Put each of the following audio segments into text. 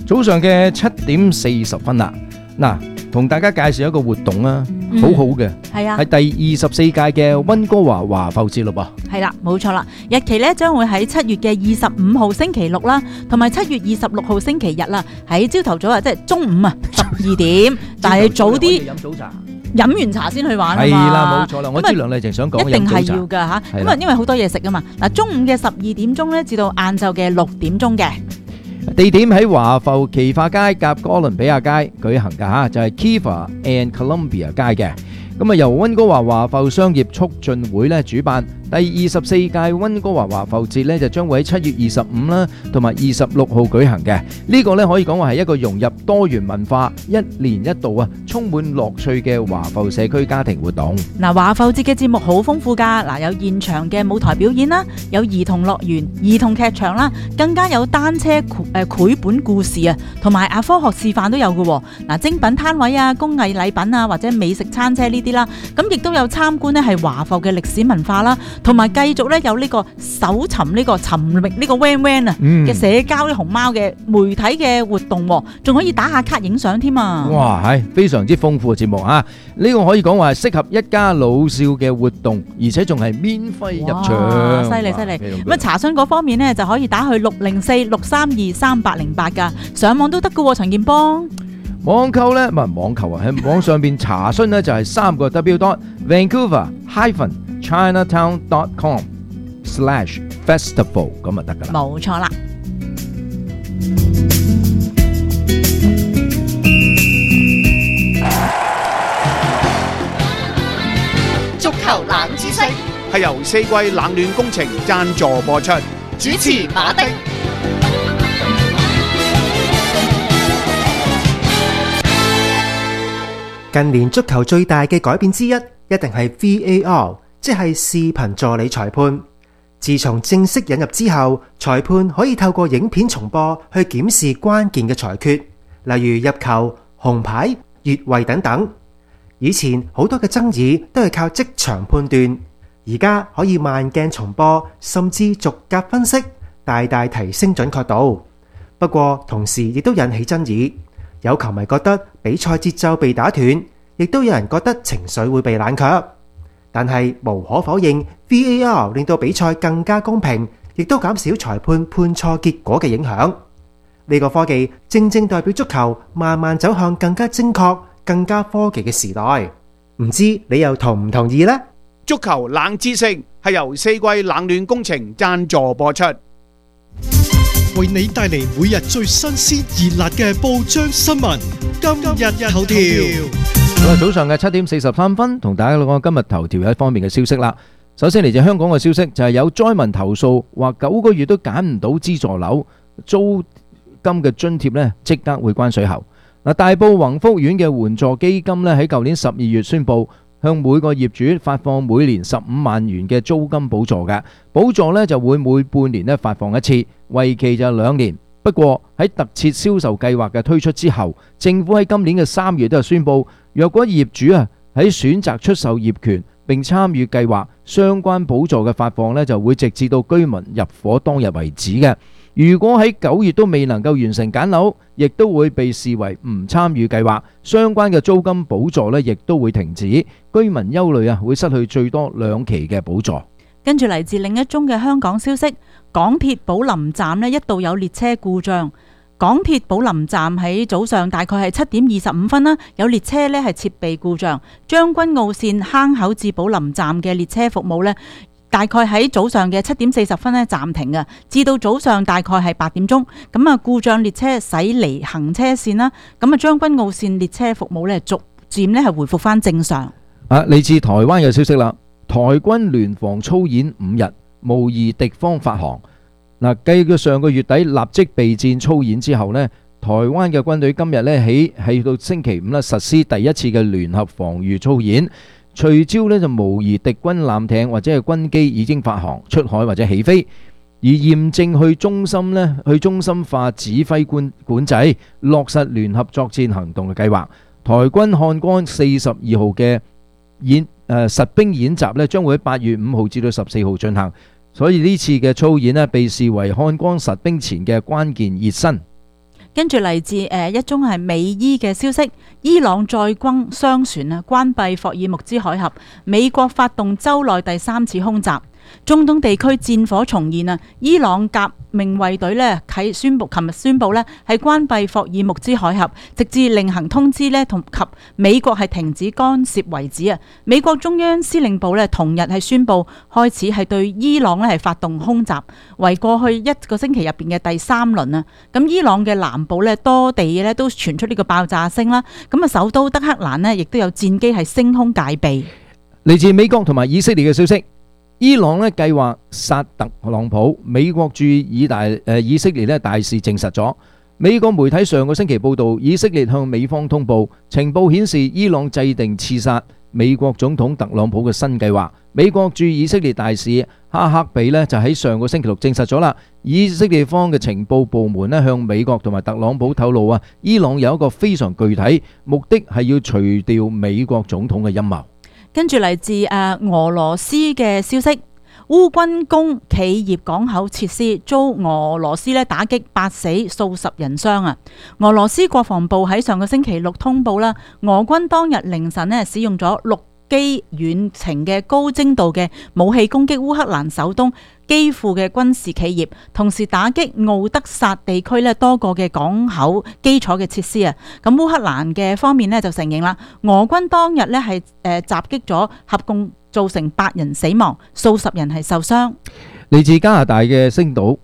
早上嘅7:40啦，嗱，同大家介紹一個活動啊，好好嘅， 係啊， 係第24屆嘅溫哥華華埠節嘞噃。 係啦，冇錯啦，日期咧將會喺7月嘅25號星期六啦，同埋7月26號星期日啦，喺朝頭早啊，即係中午啊12點，但係早啲飲早茶。 飲完茶先去玩啊嘛。 係啦，冇錯啦，我知梁麗靜想講一定係飲早茶要㗎嚇， 係啦因為好多嘢食啊嘛。嗱，中午嘅12點鐘咧，至到晏晝嘅6點鐘嘅。 地點喺華埠奇化街夾哥倫比亞街舉行㗎嚇，就係 Kiva and Columbia 街嘅。咁啊，由溫哥華華埠商業促進會咧主辦。第24屆溫哥華華埠節咧就將會喺7月25啦，同埋26號舉行嘅。呢個咧可以講話係一個融入多元文化、一年一度啊，充滿樂趣嘅華埠社區家庭活動。 嗱，華埠節嘅節目好豐富㗎，嗱，有現場嘅舞台表演啦，有兒童樂園、兒童劇場啦，更加有單車繪本故事啊，同埋科學示範都有嘅。嗱，精品攤位啊、工藝禮品啊，或者美食餐車呢啲啦，咁亦都有參觀呢係華埠嘅歷史文化啦。同埋繼續咧有呢個搜尋呢個尋覓呢個 Van Van 啊嘅社交啲熊貓嘅媒體嘅活動，仲可以打下卡影相添啊！ 哇，係非常之豐富嘅節目啊！呢個可以講話係適合一家老少嘅活動，而且仲係免費入場。 犀利！咁啊，查詢嗰方面呢，就可以打去604-632-3808㗎，上網都得㗎喎，陳建邦。 網購咧唔係網購啊，喺網上邊查詢咧就係3個w.Vancouver-chinatown.com/festival 咁就得噶啦。 冇錯啦。 足球冷知識係由四季冷暖工程贊助播出， 主持馬丁。 近年足球最大嘅改變之一，一定係 VAR， 即係視頻助理裁判。自從正式引入之後，裁判可以透過影片重播去檢視關鍵嘅裁決，例如入球、紅牌、越位等等。以前好多嘅爭議都係靠即場判斷，而家可以慢鏡重播，甚至逐格分析，大大提升準確度。不過同時亦都引起爭議。有球迷覺得比賽節奏被打斷，亦都有人覺得情緒會被冷卻。但係無可否認 ，VAR 令到比賽更加公平，亦都減少裁判判錯結果嘅影響。呢個科技正正代表足球慢慢走向更加精確、更加科技嘅時代。唔知你又同唔同意呢？ 足球冷知識係由四季冷暖工程贊助播出。 為你帶嚟每日最新鮮熱辣嘅報章新聞，今日頭條。 好啦，早上嘅7:43，同大家講今日頭條有一方面嘅消息啦。首先嚟自香港嘅消息，就係有災民投訴話9個月都揀唔到資助樓租金嘅津貼呢，即刻會關水喉。嗱，大埔宏福苑嘅援助基金呢，喺舊年12月宣布，向每個業主發放每年15萬元嘅租金補助嘅，補助呢就會每半年呢發放一次，為期就2年。不過喺特設銷售計劃嘅推出之後，政府喺今年嘅3月都係宣布，若果業主喺選擇出售業權並參與計劃，相關補助嘅發放呢就會直至到居民入伙當日為止嘅。如果喺9月都未能夠完成揀樓，亦都會被視為唔參與計劃，相關嘅租金補助呢亦都會停止。居民憂慮啊，會失去最多2期嘅補助。 跟住嚟自另一宗嘅香港消息，港鐵寶林站呢一度有列車故障。港鐵寶林站喺早上大概係7:25啦，有列車呢係設備故障，將軍澳線坑口至寶林站嘅列車服務呢，大概喺早上嘅7:40呢暫停嘅，至到早上大概係8點鐘。咁啊，故障列車駛離行車線啦，咁啊將軍澳線列車服務呢逐漸呢係回復翻正常。 嚟自台灣嘅消息啦，台軍聯防操演5日，模擬敵方發航。繼佢上個月底立即備戰操演之後呢，台灣嘅軍隊今日呢起到星期5實施第一次嘅聯合防禦操演，隨朝呢就模擬敵軍艦艇或者係軍機已經發航、出海或者起飛，而驗證去中心化指揮管制，落實聯合作戰行動嘅計劃。台軍漢光42號嘅實兵演習呢將會喺8月5號至到14號進行。所以呢次嘅操演呢，被視為漢光實兵前嘅關鍵熱身。 跟住嚟自一宗係美伊嘅消息，伊朗載軍商船啊關閉霍爾木茲海峽，美國發動週內第3次空襲。中東地區戰火重現啊！伊朗革命衛隊咧琴日宣布咧係關閉霍爾木茲海峽，直至另行通知咧及美國係停止干涉為止啊！美國中央司令部咧同日係宣布開始係對伊朗咧係發動空襲，為過去1個星期入邊嘅第3輪啊！咁伊朗嘅南部咧多地咧都傳出呢個爆炸聲啦，咁啊首都德黑蘭呢亦都有戰機係升空戒備。 嚟自美國同埋以色列嘅消息。伊朗咧計劃殺特朗普，美國駐以色列咧大使證實咗。美國媒體上個星期報導，以色列向美方通報，情報顯示伊朗制定刺殺美國總統特朗普嘅新計劃。美國駐以色列大使哈克比咧就喺上個星期六證實咗啦。以色列方嘅情報部門咧向美國同埋特朗普透露啊，伊朗有一個非常具體目的係要除掉美國總統嘅陰謀。 跟住嚟自俄羅斯嘅消息，烏軍攻企業港口設施遭俄羅斯打擊8死數十人傷啊！俄羅斯國防部喺上個星期六通報啦，俄軍當日凌晨使用咗6機遠程嘅高精度嘅武器攻擊烏克蘭首都基輔嘅軍事企業，同時打擊奧德薩地區多個嘅港口基礎嘅設施啊！咁烏克蘭嘅方面就承認啦，俄軍當日係襲擊咗，合共造成8人死亡，數十人係受傷。 嚟自加拿大嘅星島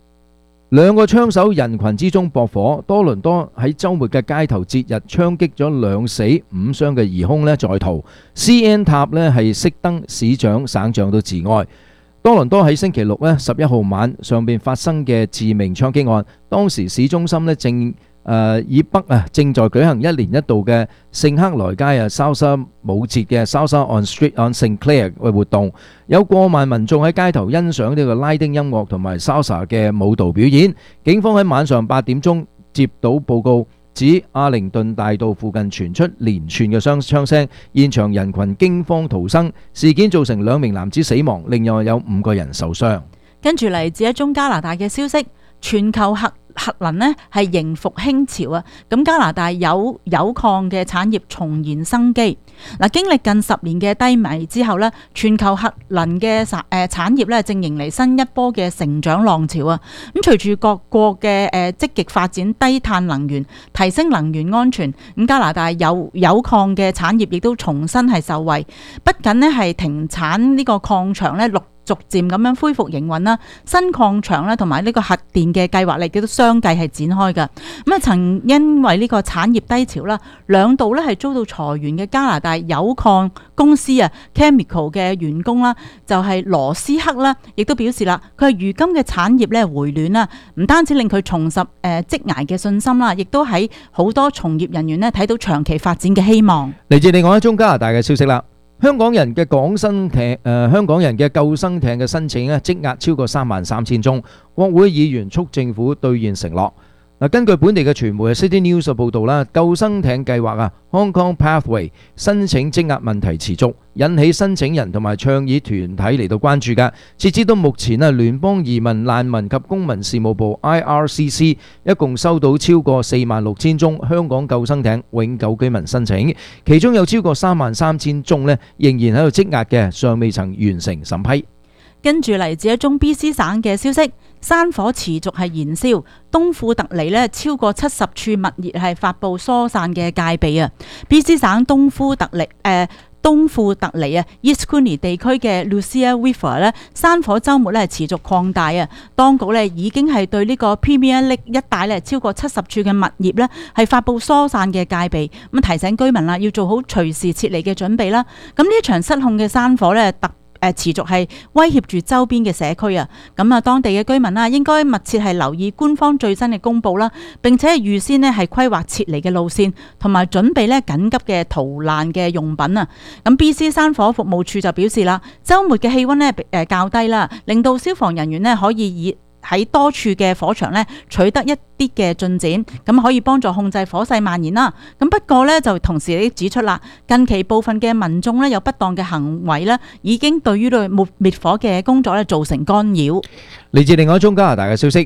，2個槍手人群之中駁火，多倫多喺週末嘅街頭節日槍擊咗2死5傷嘅疑兇在逃。CN 塔係熄燈，市長省長都致哀。多倫多喺星期六11號晚上邊發生嘅致命槍擊案，當時市中心以北正在舉行1年1度嘅聖克萊街Salsa 舞節嘅 Salsa on Street on St. Clair 嘅活動，有過萬民眾喺街頭欣賞呢個拉丁音樂同埋 Salsa 嘅舞蹈表演。警方喺晚上8點鐘接到報告，指阿靈頓大道附近傳出連串嘅槍聲，現場人群驚慌逃生。事件造成2名男子死亡，另外有5個人受傷。 跟住嚟自一宗加拿大嘅消息，全球核能係迎復興潮啊！咁加拿大有礦嘅產業重燃生機。嗱，經歷近10年嘅低迷之後呢，全球核能嘅產業呢正迎嚟新一波嘅成長浪潮啊！咁隨住各國嘅積極發展低碳能源，提升能源安全，咁加拿大有礦嘅產業亦都重新係受惠，不僅呢係停產呢個礦場呢逐漸咁樣恢復營運啦，新礦場咧同埋呢個核電嘅計劃亦都相繼係展開㗎。咁啊，曾因為呢個產業低潮啦，兩度咧係遭到裁員嘅加拿大鈾礦公司啊 Chemical 嘅員工啦，就係羅斯克啦，亦都表示啦，佢係如今嘅產業咧回暖啦，唔單止令佢重拾職涯嘅信心啦，亦都喺好多從業人員咧睇到長期發展嘅希望。 嚟自另外一宗加拿大嘅消息啦。香港人嘅救生艇嘅申請積壓超過33000宗，國會議員促政府兌現承諾。根據本地嘅傳媒 City News 報導啦，救生艇計劃Hong Kong Pathway 申請積壓問題持續，引起申請人同埋倡議團體嚟到關注㗎。截至到目前聯邦移民難民及公民事務部 IRCC 一共收到超過46000宗香港救生艇永久居民申請，其中有超過33000宗仍然喺度積壓嘅，尚未曾完成審批。 跟住嚟自一宗 BC 省嘅消息，山火持續係燃燒，東富特尼超過70處物業係發布疏散嘅戒備啊。BC 省東富特尼East Cooney 地區嘅 Lucia River 山火週末持續擴大啊！當局已經係對呢個 Premier Lake 一帶超過70處嘅物業係發布疏散嘅戒備，咁提醒居民啦要做好隨時撤離嘅準備啦。咁呢一場失控嘅山火持續係威脅住周邊嘅社區啊！咁啊，當地嘅居民啦，應該密切係留意官方最新嘅公佈啦，並且預先係規劃撤離嘅路線，同埋準備緊急嘅逃難嘅用品啊！咁 BC 山火服務處就表示啦，週末嘅氣温較低啦，令到消防人員可以喺多處嘅火場取得一啲嘅進展，咁可以幫助控制火勢蔓延啦。咁不過就同時亦指出啦，近期部分嘅民眾有不當嘅行為已經對於滅火嘅工作造成干擾。 嚟自另外一宗加拿大嘅消息，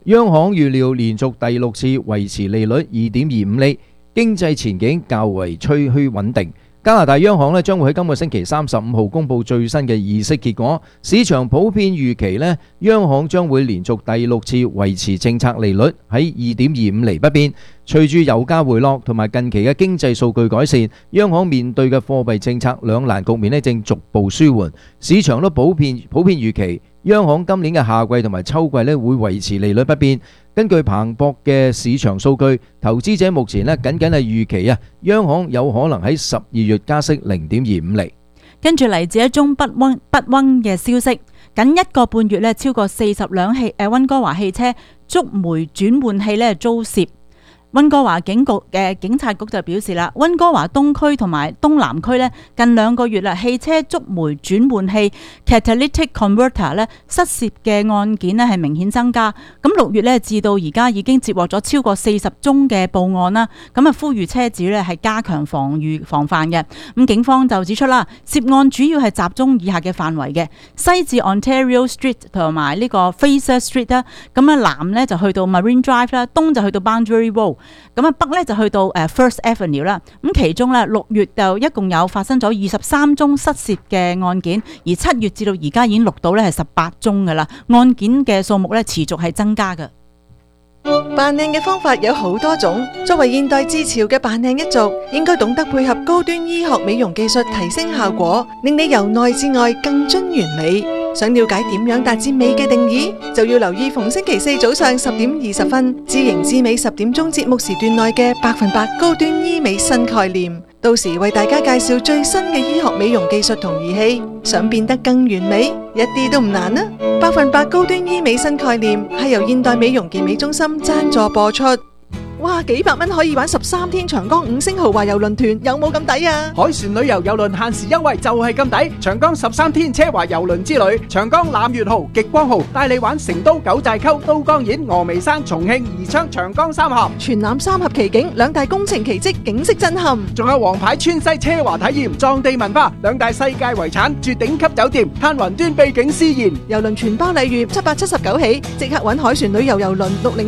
央行預料連續第6次維持利率 2.25 厘，經濟前景較為趨於穩定。加拿大央行將會喺今個星期35號公佈最新嘅議息結果，市場普遍預期央行將會連續第6次維持政策利率喺 2.25 厘不變。隨住油價回落同埋近期嘅經濟數據改善，央行面對嘅貨幣政策兩難局面正逐步舒緩，市場都普遍預期央行今年嘅夏季同埋秋季會維持利率不變。根據彭博嘅市場數據，投資者目前僅係預期央行有可能喺12月加息 0.25 厘。 跟住嚟自一宗不溫嘅消息，僅1個半月超過40輛溫哥華汽車觸媒轉換器遭竊。溫哥華警察局就表示啦，溫哥華東區同埋東南區近2個月汽車觸媒轉換器 catalytic converter 失竊嘅案件係明顯增加。咁6月至到而家已經接獲咗超過40宗嘅報案啦。咁呼籲車主係加強防範嘅。咁警方就指出啦，涉案主要係集中以下嘅範圍嘅，西至 Ontario Street 同埋呢個 Fraser Street 啦。咁南就去到 Marine Drive 啦，東就去到 Boundary Road。咁北就去到First Avenue 啦。咁其中6月就一共有發生咗23宗失竊嘅案件，而7月至到而家已經錄到係18宗噶啦。案件嘅數目持續係增加嘅。 扮靚嘅方法有好多種，作為現代之潮嘅扮靚一族，應該懂得配合高端醫學美容技術提升效果，令你由內至外更臻完美。想了解點樣達至美嘅定義，就要留意逢星期4早上10點20分，知型知美10點鐘節目時段內嘅100%高端醫美新概念。到時為大家介紹最新嘅醫學美容技術同儀器，想變得更完美，一啲都唔難啊！100%高端醫美新概念係由現代美容健美中心贊助播出。哇，幾百蚊可以玩13天長江5星豪華郵輪團，有冇咁抵啊？ 海船旅遊郵輪限時優惠就係咁抵，長江13天奢華郵輪之旅，長江攬月號、極光號帶你玩成都九寨溝、都江堰、峨眉山、重慶、宜昌、長江三峽， 全攬三峽奇景，2大工程奇蹟，景色震撼。 仲有皇牌川西奢華體驗、藏地文化，2大世界遺產，住頂級酒店，嘆雲端秘境詩言。 郵輪全包禮遇779起，即刻搵海船旅遊郵輪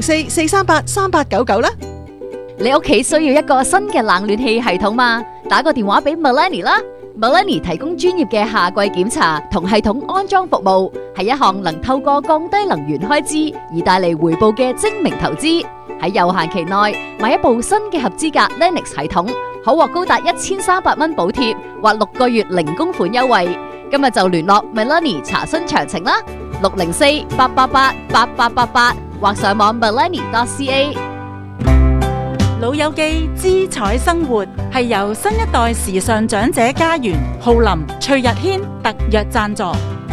604-438-3899啦。 你屋企需要一個新嘅冷暖氣系統嘛？打個電話俾 Melanie 啦。Melanie 提供專業嘅夏季檢查同系統安裝服務，係一項能透過降低能源開支而帶嚟回報嘅精明投資。喺有限期內買一部新嘅合資格 Lennox 系統，可獲高達1300蚊補貼或6個月零供款優惠。今日就聯絡 Melanie 查詢詳情啦，604-888-8888或上網 melanie.ca。 老友記姿彩生活係由新一代時尚長者家園浩林翠日軒特約贊助。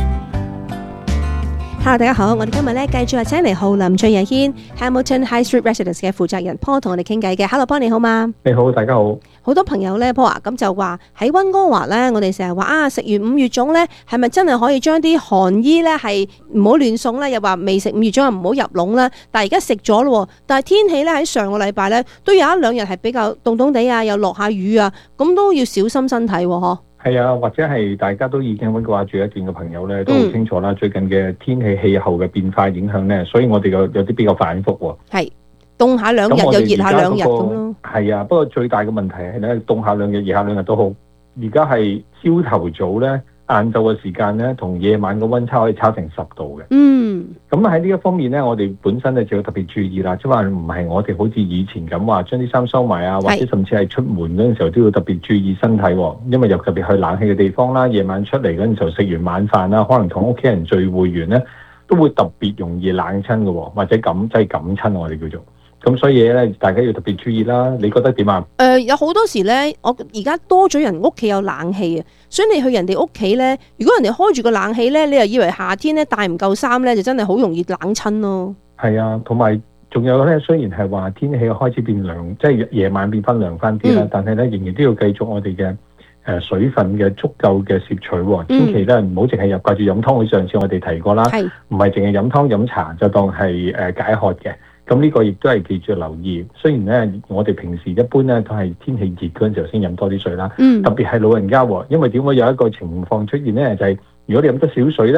Hello， 大家好，我哋今日繼續係請嚟浩林翠日軒 Hamilton High Street Residence 嘅負責人 Paul 同我哋傾偈嘅。Hello， Paul 你好嘛？ 你好，大家好。 好多朋友咧 Paul 咁就話喺溫哥華咧，我哋成日話食完5月粽咧，係咪真係可以將啲寒衣咧係唔好亂送咧？又話未食5月粽唔好入籠啦。但係而家食咗咯，但係天氣咧喺上個禮拜咧都有1-2日係比較凍凍地啊，又落下雨啊，咁都要小心身體嗬。 係啊，或者係大家都已經溫哥華住一段嘅朋友咧，都好清楚啦。最近嘅天氣氣候嘅變化影響咧，所以我哋有啲比較反復喎。係凍下2日又熱下2日咁咯。係啊，不過最大嘅問題係咧，凍下2日熱下2日都好。而家係朝頭早咧，晏晝嘅時間咧，同夜晚嘅溫差可以差成10度嘅。咁喺呢一方面咧，我哋本身咧就要特別注意啦，即係話唔係我哋好似以前咁話將啲衫收埋啊，或者甚至係出門嗰陣時候都要特別注意身體喎，因為又特別去冷氣嘅地方啦，夜晚出嚟嗰陣時候食完晚飯啦，可能同屋企人聚會完咧，都會特別容易冷親嘅喎，或者感親我哋叫做。咁所以咧，大家要特別注意啦。你覺得點啊？ 有好多時咧，我而家多咗人屋企有冷氣啊，所以你去人哋屋企咧，如果人哋開住個冷氣咧，你又以為夏天咧帶唔夠衫咧，就真係好容易冷親咯。係啊，同埋仲有咧，雖然係話天氣開始變涼，即係夜晚變翻涼翻啲啦，但係咧仍然都要繼續我哋嘅水分嘅足夠嘅攝取喎。千祈咧唔好淨係掛住飲湯，上次我哋提過啦，唔係淨係飲湯飲茶就當係解渴嘅。咁呢個亦都係記住留意。雖然咧，我哋平時一般咧都係天氣熱嗰陣時候先飲多啲水啦。特別係老人家喎，因為點解有一個情況出現咧，就係如果你飲得少水咧，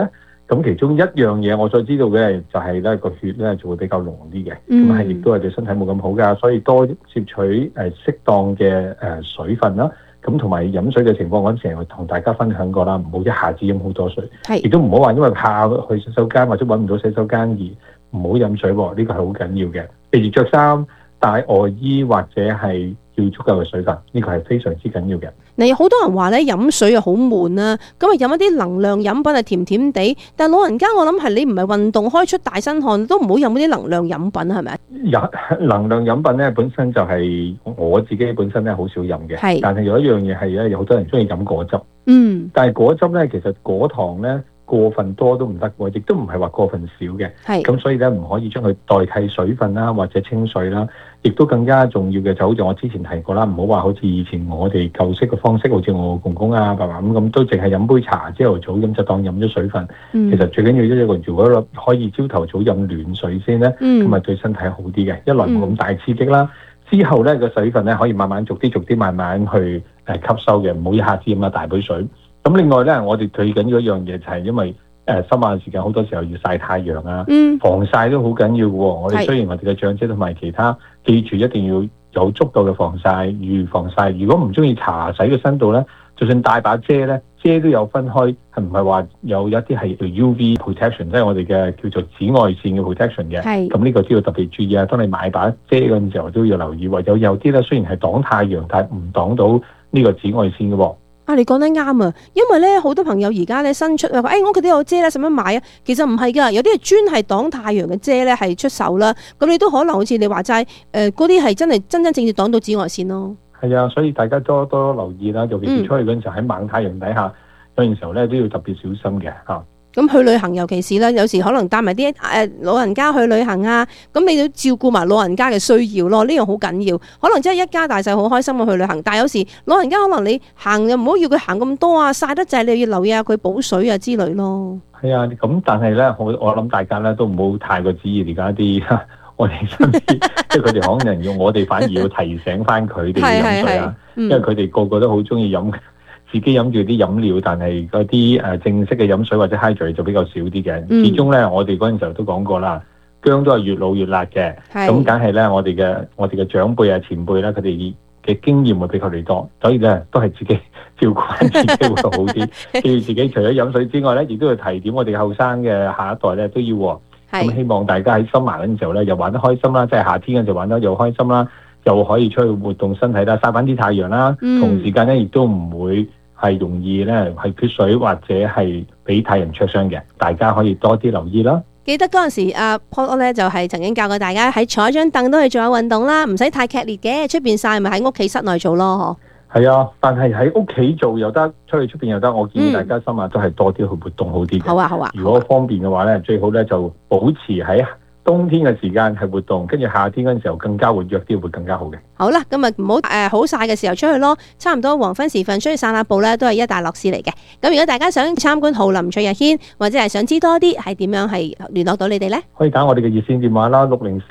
咁其中一樣嘢我所知道嘅就係咧個血咧就會比較濃啲嘅，咁係亦都係對身體冇咁好㗎，所以多攝取適當嘅水分啦。咁同埋飲水嘅情況，我成日會同大家分享過啦，唔好一下子飲好多水，亦都唔好話因為怕去洗手間或者揾唔到洗手間而唔好飲水喎，呢個係好緊要嘅。譬如着衫、帶外衣或者係要足夠嘅水分，呢個係非常之緊要嘅。 嗱，好多人話咧飲水啊好悶啊，咁啊飲一啲能量飲品係甜甜地，但係老人家我諗係你唔係運動開出大身汗，都唔好飲嗰啲能量飲品係咪？ 能量飲品咧本身就係我自己本身咧好少飲嘅，但係有一樣嘢係咧有好多人中意飲果汁，但係果汁咧其實果糖咧過分多都唔得喎，亦都唔係話過分少嘅，咁所以咧唔可以將佢代替水分啦或者清水啦，亦都更加重要嘅就好似我之前提過啦，唔好話好似以前我哋舊式嘅方式，好似我公公啊爸爸咁都淨係飲杯茶朝頭早咁就當飲咗水分，其實最緊要一個如果可以朝頭早飲暖水先咧，咁啊對身體好啲嘅，一來冇咁大刺激啦，之後咧個水分咧可以慢慢逐啲慢慢去吸收嘅，唔好一下子飲一大杯水。咁另外咧，我哋最緊要一樣嘢就係因為深晚時間好多時候要曬太陽啊，防曬都好緊要嘅喎。我哋雖然我哋嘅長者同埋其他，記住一定要有足夠嘅防曬，預防曬。如果唔中意搽洗個身度咧，就算帶把遮咧，遮都有分開，係唔係話有一啲係叫 UV protection， 即係我哋嘅叫做紫外線嘅 protection 嘅。咁呢個都要特別注意啊！當你買把遮嗰陣時候都要留意，有啲咧雖然係擋太陽，但係唔擋到呢個紫外線嘅喎。 你講得啱啊！因為咧好多朋友而家咧新出話，我屋企都有遮啦，使乜買啊？其實唔係㗎，有啲係專係擋太陽嘅遮咧，係出售啦。咁你都可能好似你話齋，嗰啲係真係真正擋到紫外線咯。 係啊，所以大家多留意啦，尤其是出去嗰陣時候喺猛太陽底下，有陣時候咧都要特別小心嘅嚇。 咁去旅行尤其是啦，有時可能帶埋啲老人家去旅行啊，咁你要照顧埋老人家嘅需要咯，呢樣好緊要。可能真係一家大細好開心去旅行，但係有時老人家可能你行又唔好要佢行咁多啊，曬得滯你要留意下佢補水啊之類咯。 係啊，咁但係咧，我諗大家咧都唔好太過指意而家啲我哋身邊，即係佢哋可能要我哋反而要提醒翻佢哋飲水啊，因為佢哋個個都好中意飲。自己飲住啲飲料，但係嗰啲正式嘅飲水或者 hydrate 就比較少啲嘅。始終咧，我哋嗰陣時候都講過啦，薑都係越老越辣嘅。咁梗係咧，我哋嘅長輩啊、前輩啦，佢哋嘅經驗會比佢哋多，所以咧都係自己照顧翻自己會好啲。記住自己除咗飲水之外咧，亦都要提點我哋後生嘅下一代咧都要。咁希望大家喺深夏嗰陣時候咧，又玩得開心啦，即係夏天嗰陣玩得又開心啦，又可以出去活動身體啦，曬翻啲太陽啦，同時間咧亦都唔會係容易咧係缺水或者係俾太陽灼傷嘅，大家可以多啲留意啦。 記得嗰陣時阿 Paul 咧就係曾經教過大家喺坐一張凳都去做下運動啦，唔使太劇烈嘅，出邊曬咪喺屋企室內做咯， 係啊，但係喺屋企做又得，出去出邊又得。我建議大家深夏都係多啲去活動好啲嘅。 好啊好啊。 如果方便嘅話咧，最好咧就保持喺冬天嘅時間係活動，跟住夏天嗰陣時候更加活躍啲，會更加好嘅。 好啦，今日唔好好曬嘅時候出去咯，差唔多黃昏時分出去散下步咧，都係一大樂事嚟嘅。咁如果大家想參觀浩林翠日軒，或者係想知多啲係點樣係聯絡到你哋咧？ 可以打我哋嘅熱線電話啦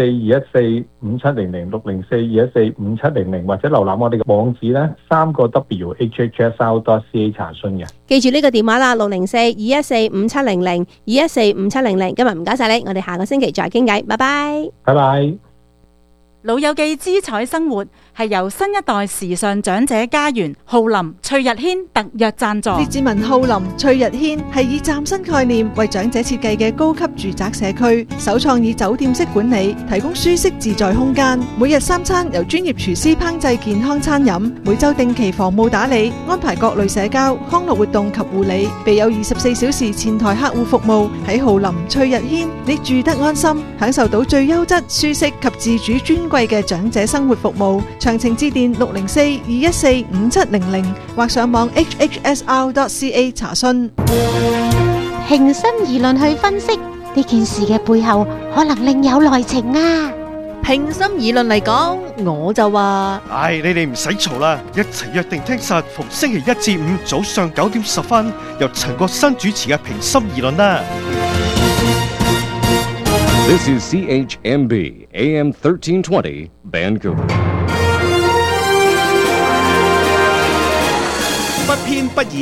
，604-214-5700 604-214-5700，或者瀏覽我哋嘅網址咧，3W HHSR.ca 查詢嘅。 記住呢個電話啦，604-214-5700 214-5700。今日唔該晒你，我哋下個星期再傾偈，拜拜。 拜拜。 老友記姿彩生活係由新一代時尚長者家園浩林翠日軒特約贊助。 列治文浩林翠日軒係以嶄新概念為長者設計嘅高級住宅社區，首創以酒店式管理，提供舒適自在空間。每日3餐由專業廚師烹製健康餐飲，每週定期房務打理，安排各類社交康樂活動及護理，備有24小時前台客戶服務。喺浩林翠日軒，你住得安心，享受到最優質、舒適及自主專貴嘅長者生活服務。詳情致電604-214-5700或上網 hhsr.ca 查詢。 平心而論去分析呢件事嘅背後，可能另有內情啊！ 平心而論嚟講，我就話： 你哋唔使嘈啦，一齊約定聽實逢星期1至5早上9點10分，由陳國新主持嘅平心而論啦。 This is CHMB AM 1320 Vancouver。 不偏不倚，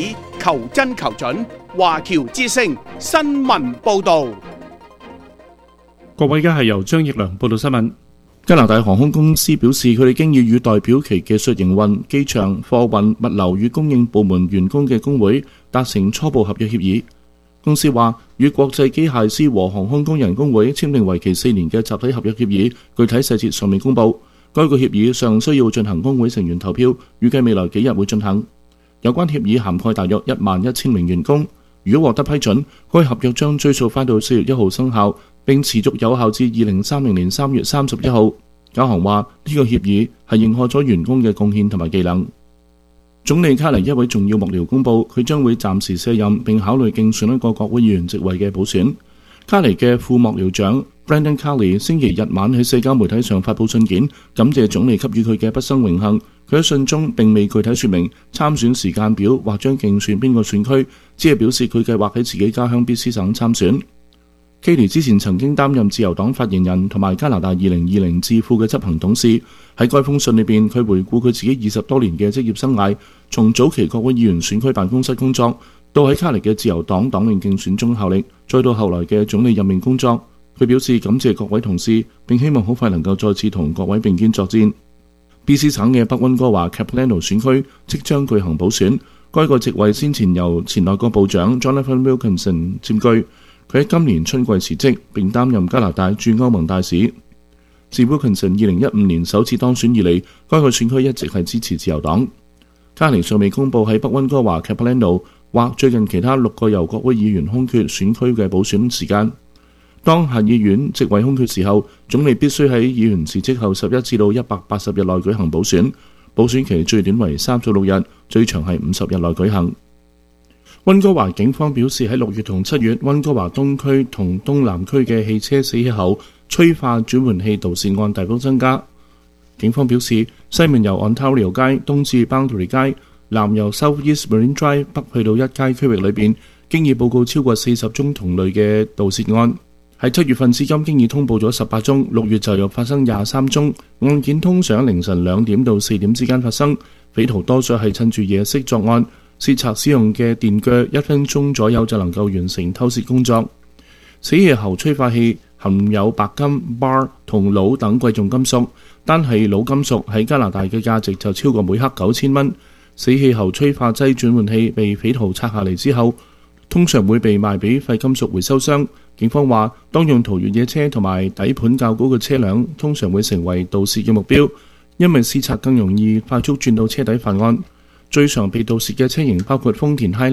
求真求準。華僑之聲新聞報導。 各位，而家係由張奕良報道新聞。加拿大航空公司表示，佢哋經已與代表其技術營運、機場、貨運、物流與供應部門員工嘅工會達成初步合約協議。公司話，與國際機械師和航空工人工會簽訂為期4年嘅集體合約協議，具體細節尚未公佈。該個協議上需要進行工會成員投票，預計未來幾日會進行。有關協議涵蓋大約11000名員工。如果獲得批准，該合約將追溯返到4月1號生效，並持續有效至2030年3月31號。交行話呢個協議係認可咗員工嘅貢獻同埋技能。總理卡尼一位重要幕僚公佈，佢將會暫時卸任並考慮競選一個國會議員職位嘅補選。卡尼嘅副幕僚長 Brendan Carney 星期日晚喺社交媒體上發佈信件，感謝總理給予佢嘅畢生榮幸。佢喺信中並未具體說明參選時間表或將競選邊個選區，只係表示佢計劃喺自己家鄉 BC 省參選。Carney 之前曾經擔任自由黨發言人同埋加拿大2020智庫嘅執行董事。喺該封信裏邊，佢回顧佢自己20多年嘅職業生涯，從早期國會議員選區辦公室工作，到喺卡尼嘅自由黨黨員競選中效力，再到後來嘅總理任命工作。佢表示感謝各位同事，並希望好快能夠再次同各位並肩作戰。BC 省嘅北溫哥華 Capilano 選區即將舉行補選，該個席位先前由前內閣部長 Jonathan Wilkinson 佔據。佢喺今年春季辭職，並擔任加拿大駐歐盟大使。自 Wilkinson 2015年首次當選以嚟，該個選區一直係支持自由黨。卡尼尚未公佈喺北溫哥華 Capilano 或最近其他6個由國會議員空缺選區嘅補選時間。當下議院席位空缺時候，總理必須喺議員辭職後11至到180日內舉行補選。補選期最短為36日，最長係50日內舉行。溫哥華警方表示，喺6月同7月，溫哥華東區同東南區嘅汽車死氣後催化轉換器盜竊案大幅增加。警方表示，西面由 Ontario 街東至 Boundary 街，南由 Southeast Marine Drive 北去到一街區域裏邊，經已報告超過40宗同類嘅盜竊案。喺7月份至今，經已通報咗18宗，6月就又發生23宗。案件通常凌晨2點到4點之間發生，匪徒多數係趁住夜色作案。竊賊使用嘅電鋸1分鐘左右就能夠完成偷竊工作。死氣喉催化器含有白金、bar 同鋁等貴重金屬，單係鋁金屬喺加拿大嘅價值就超過每克9000蚊。死氣喉催化劑轉換器被匪徒拆下嚟之後，通常會被賣俾廢金屬回收商。警方話，當用途越野車同埋底盤較高嘅車輛，通常會成為盜竊嘅目標，因為竊賊更容易快速轉到車底犯案。最常被盜竊嘅車型包括豐田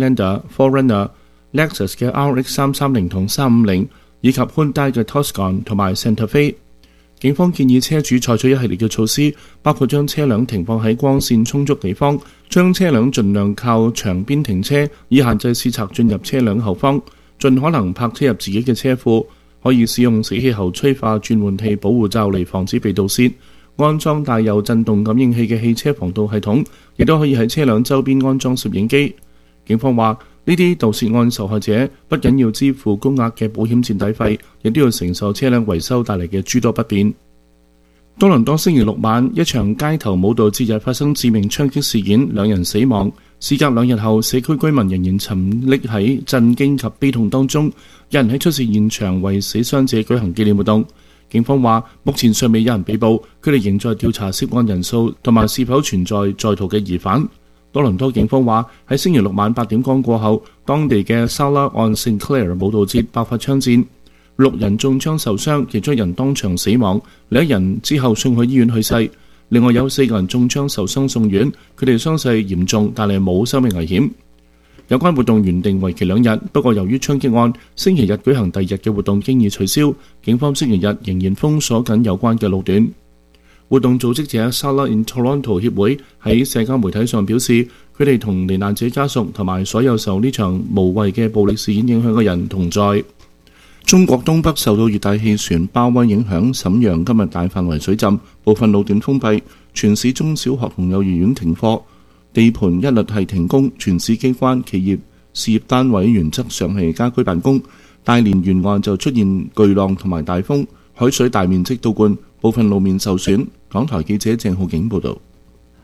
Highlander、Forerunner、Lexus 嘅 RX 330同350，以及 Hyundai 嘅 Tucson 同埋 Santa Fe。警方建議車主採取一系列嘅措施，包括將車輛停放喺光線充足地方，將車輛盡量靠牆邊停車，以限制竊賊進入車輛後方，盡可能泊車入自己嘅車庫，可以使用死氣喉催化轉換器保護罩嚟防止被盜竊。安裝帶有震動感應器嘅汽車防盜系統，亦都可以喺車輛周邊安裝攝影機。警方話，呢啲盜竊案受害者不僅要支付高額嘅保險墊底費，亦都要承受車輛維修帶嚟嘅諸多不便。多倫多星期6晚，一場街頭舞蹈節日發生致命槍擊事件，2人死亡。事隔2日後，社區居民仍然沉溺喺震驚及悲痛當中，有人喺出事現場為死傷者舉行紀念活動。警方話，目前尚未有人被捕，佢哋仍在調查涉案人數同埋是否存在在逃嘅疑犯。多倫多警方話，喺星期6晚8點剛過後，當地嘅 Sarah on St. Clair 舞蹈節爆發槍戰，6人中槍受傷，其中1人當場死亡，另1人之後送去醫院去世。另外有4個人中槍受傷送院，佢哋傷勢嚴重，但係冇生命危險。有關活動原定為期2日，不過由於槍擊案，星期日舉行第2日嘅活動經已取消。警方星期日仍然封鎖緊有關嘅路段。活動組織者 Sala in Toronto 協會喺社交媒體上表示，佢哋同罹難者家屬同埋所有受呢場無謂嘅暴力事件影響嘅人同在。中國東北受到熱帶氣旋鮑威影響，瀋陽今日大範圍水浸，部分路段封閉，全市中小學同幼兒園停課。地盤一律係停工，全市機關、企業、事業單位原則上係家居辦公。大連沿岸就出現巨浪同埋大風，海水大面積倒灌，部分路面受損。港台記者鄭浩景報道。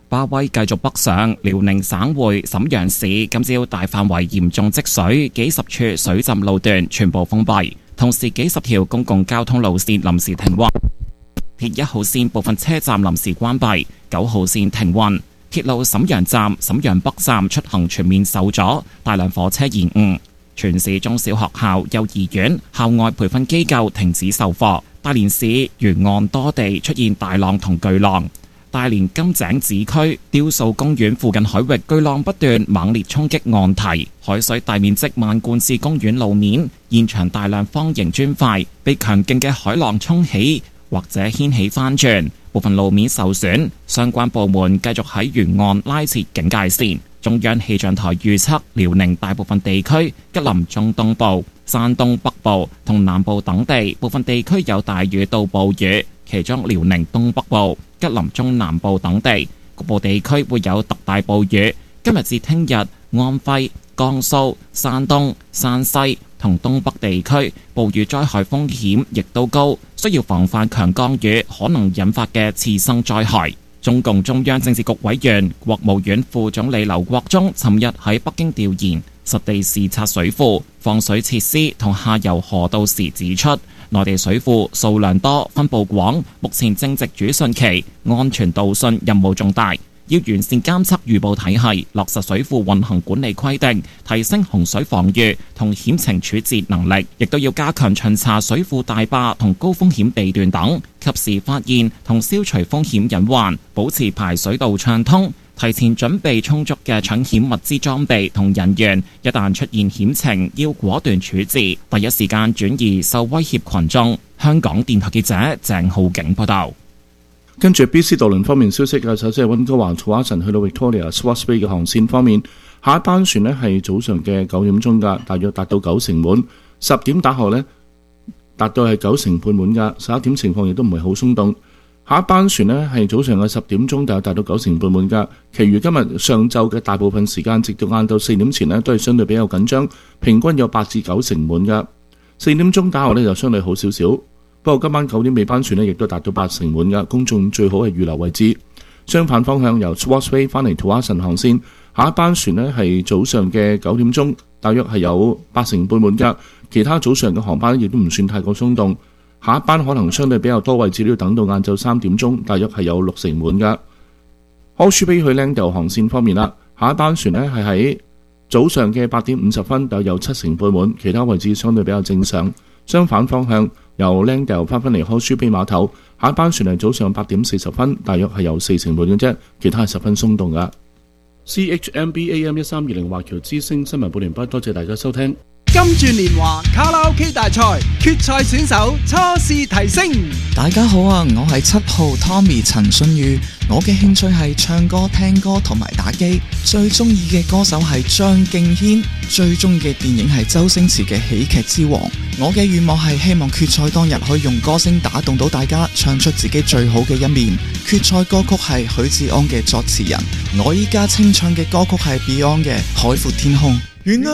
巴威繼續北上，遼寧省會瀋陽市今朝大範圍嚴重積水，幾十處水浸路段全部封閉，同時幾十條公共交通路線臨時停運，鐵1號線部分車站臨時關閉，9號線停運，鐵路瀋陽站、瀋陽北站出行全面受阻，大量火車延誤，全市中小學校、幼兒園、校外培訓機構停止授課，大連市沿岸多地出現大浪同巨浪。大連金井子區雕塑公園附近海域巨浪不斷猛烈衝擊岸堤，海水大面積漫灌至公園路面，現場大量方形磚塊被強勁嘅海浪沖起或者掀起翻轉，部分路面受損，相關部門繼續喺沿岸拉設警戒線。中央氣象台預測，遼寧大部分地區、吉林中東部、山東北部同南部等地部分地區有大雨到暴雨，其中遼寧東北部、吉林中南部等地局部地區會有特大暴雨。今日至聽日，安徽、江蘇、山東、山西同東北地區暴雨災害風險亦都高，需要防範強降雨可能引發嘅次生災害。中共中央政治局委員、國務院副總理劉國中尋日喺北京調研，實地視察水庫、放水設施同下游河道時指出，內地水庫數量多、分佈廣，目前正值主汛期，安全導汛任務重大，要完善監測預報體系，落實水庫運行管理規定，提升洪水防禦同險情處置能力，亦都要加強巡查水庫大壩同高風險地段等，及時發現同消除風險隱患，保持排水道暢通，提前準備充足嘅搶險物資裝備同人員，一旦出現險情，要果斷處置，第一時間轉移受威脅群眾。香港電台記者鄭浩景報道。 跟住 BC 渡輪方面消息嘅，首先係溫哥華土華臣去到 Victoria、Swartz Bay 嘅航線方面，下一班船呢係早上嘅9點鐘㗎，大約達到9成滿；10點打後呢，達到係9成半滿㗎。11點情況亦都唔係好鬆動。下一班船呢係早上嘅10點鐘，大約達到9成半滿㗎。其餘今日上晝嘅大部分時間，直到晏晝4點前呢，都係相對比較緊張，平均有8至9成滿㗎。4點鐘打後呢，就相對好少少。不過今晚9點尾班船呢，亦都達到8成滿㗎，公眾最好係預留位置。相反方向由 Swartz Bay 翻嚟土華臣航線，下一班船呢係早上嘅9點鐘，大約係有8成半滿㗎。其他早上嘅航班亦都唔算太過鬆動。下一班可能相對比較多位置，都要等到晏晝3點鐘，大約係有6成滿㗎。Horseshoe Bay 去 Langdale 航線方面啦，下一班船呢係喺早上嘅8點50分，大約有7成半滿，其他位置相對比較正常。相反方向由 Langdale 翻嚟 Horseshoe Bay 碼頭，下一班船係早上8點40分，大約係有4成半嘅啫，其他係十分鬆動㗎。CHMB AM 1320華僑之聲新聞報完畢，多謝大家收聽。 金鑽年華卡拉 OK 大賽決賽選手初試提升。 大家好啊，我係7號 Tommy 陳信宇，我嘅興趣係唱歌、聽歌同埋打機，最中意嘅歌手係張敬軒，最中意嘅電影係周星馳嘅喜劇之王。我嘅願望係希望決賽當日可以用歌聲打動到大家，唱出自己最好嘅一面。決賽歌曲係許志安嘅作詞人，我依家清唱嘅歌曲係 Beyond 嘅《海闊天空》。